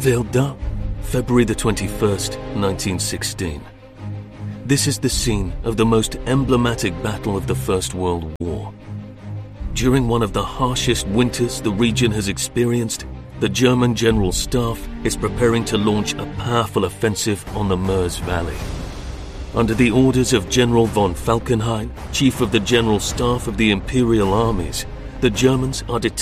Verdun, February the 21st, 1916. This is the scene of the most emblematic battle of the First World War. During one of the harshest winters the region has experienced, the German General Staff is preparing to launch a powerful offensive on the Meuse Valley. Under the orders of General von Falkenhayn, Chief of the General Staff of the Imperial Armies, the Germans are determined